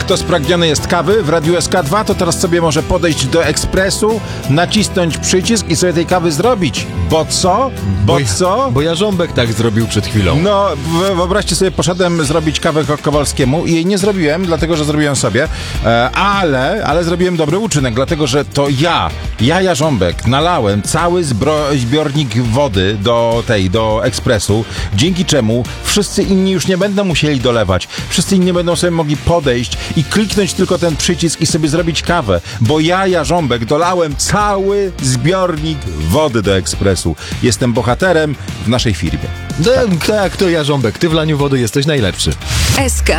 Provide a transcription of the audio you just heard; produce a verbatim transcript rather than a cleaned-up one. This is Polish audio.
Kto spragniony jest kawy w Radiu S K dwa, to teraz sobie może podejść do ekspresu, nacisnąć przycisk i sobie tej kawy zrobić. Bo co? Bo, Bo ja- co? Bo Jarząbek tak zrobił przed chwilą. No, w- wyobraźcie sobie, poszedłem zrobić kawę Ko- Kowalskiemu i jej nie zrobiłem, dlatego, że zrobiłem sobie, e, ale, ale zrobiłem dobry uczynek, dlatego, że to ja, ja Jarząbek, nalałem cały zbro- zbiornik wody do tej, do ekspresu, dzięki czemu wszyscy inni już nie będą musieli dolewać. Wszyscy inni będą sobie mogli podejść i kliknąć tylko ten przycisk i sobie zrobić kawę, bo ja, Jarząbek, dolałem cały zbiornik wody do ekspresu. Jestem bohaterem w naszej firmie. Tak, tak, to Jarząbek. Ty w laniu wody jesteś najlepszy. S K